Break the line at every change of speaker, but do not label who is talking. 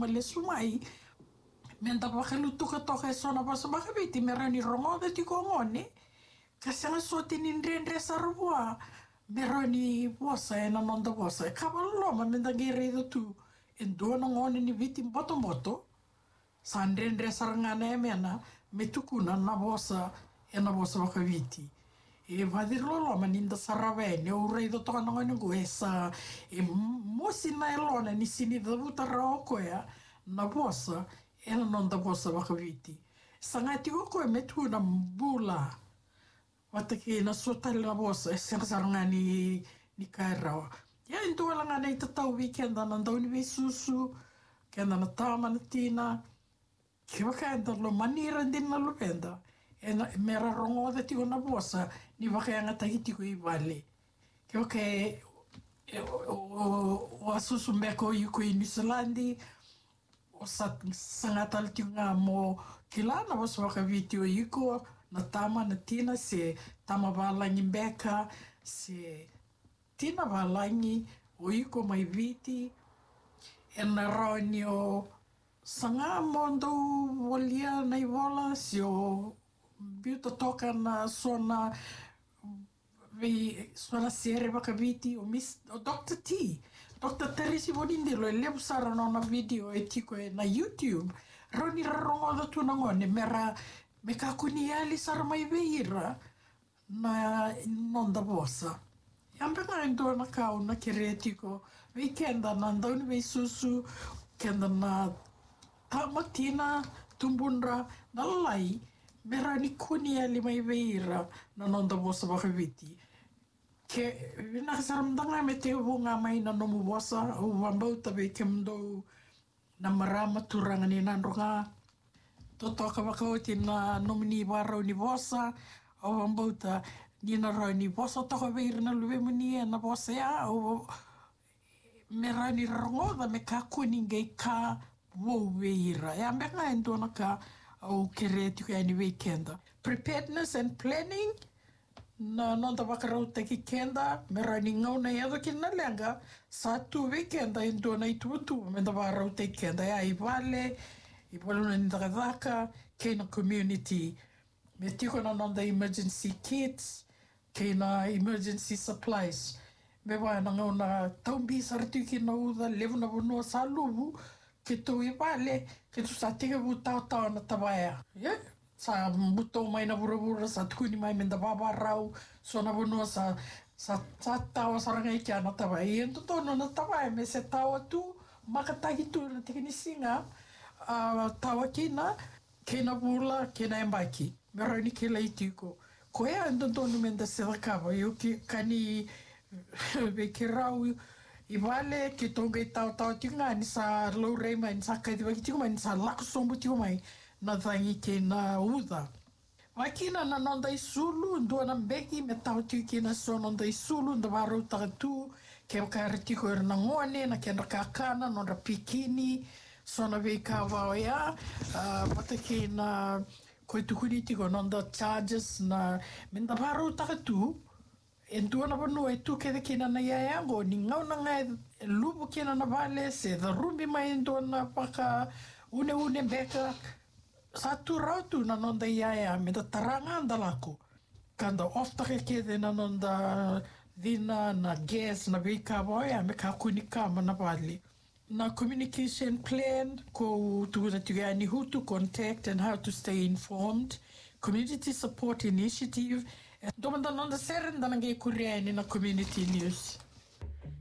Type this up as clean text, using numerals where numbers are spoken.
male sumai menda pakalutu ka toka sona basa makabiti merani rongo da ti kongone kasanga soti nindrendre sarwa merani bosa e nanonda bosa e kabaloma menda gere tu endo ngone ni viti boto boto sandrendre sarangana e mena metukuna na bosa e na bosa makabiti e vadirlo maninda saravene o rei do toka ngone goesa e mosina elona ni sini da buta rokoya na bosa e non da bosa wakaviti sangati ko e metu na bula wata ki na sotale na bosa e saranga ni kairawa ya into langa nei tatau weekend na ndauni we susu kenda na tama na tina ki waka lo manira din na lupenda e mera rongo da ti na bosa ni waka nga tahiti ko i vale ki waka o asusu meko i ko i New Zealandi o sangatal tinga mo kilana was waka video iko na tama na tina se tama balangi beka se tina balangi o iko mai viti e na raoni o sanga mondo volia na ivola si o biuta toka na sona sona sere waka viti o Dr. T Dr. Teresi Bonindilo e lebu sara na video e tiko e na YouTube roni rarongo da tu nangone mera me kakuni ali sara mai veira na non da bosa yambe nga ndo na kau na kere tiko weekenda na ndauni vei susu kenda na tamatina tumbunra na lai mera ni kuni ali mai veira na non da bosa wakaviti ke vina saramdanga me te hunga mai na nomu bosa o wambauta be kemdo na marama turanga ni nandronga toto ka wakauti na nomini waro ni bosa o wambauta ni na ro ni bosa to be na luwe muni na bosa ya o merani rongo da me ka kuninge ka wo weira ya mbeka endo na ka o kereti ko any weekend preparedness and planning na nonda wakarauta ki kenda merani ngau na yado ki na lenga sa tu weekenda endo na itutu me da wakarauta ki kenda ya ivale na nindakadaka kena community me tiko na nonda emergency kits kena emergency supplies me wa na ngau na taumbi sartu ki na uda levu na bono sa lubu ke tu ivale ke tu sa tika buta na tabaya sa buto mai na bura sa tukuni mai menda baba rau so na bono sa tawa sarangai kia na tawa e ento tono na tawa me se tawa tu makatahi tu na tekini singa tawa kina bula kina embaki merani ke leitiko ko e ento tono menda se rakava yo ki kani be ke rau i vale ke tonga i tau tinga ni sa low rei mai ni sa kaiti waki tiko mai ni sa lako sombu tiko mai na thangi ke na uda. Wakina na nonda i sulu, ndua na mbeki me tau tiki kina so nonda i sulu, nda waru takatu, ke wakaritiko e na ngone, na kena kakana, nonda pikini, so na wei ka wao ya, pata ke na koe tukuni tiko nonda charges na, me nda waru takatu, e ndua na wanu e tu keda kina na iayango, ni ngau na ngai lupu kina na vale, se the rumbi mai ndua na paka une beka, satu rautu na nonda iaia me da taranga anda lako. Kanda oftake kede na nonda dina na gas na vika boya me ka kunika mana vale. Na communication plan ko tuuna tuga ni who to contact and how to stay informed. Community support initiative. Domanda nonda seren da nange kuriani na community news.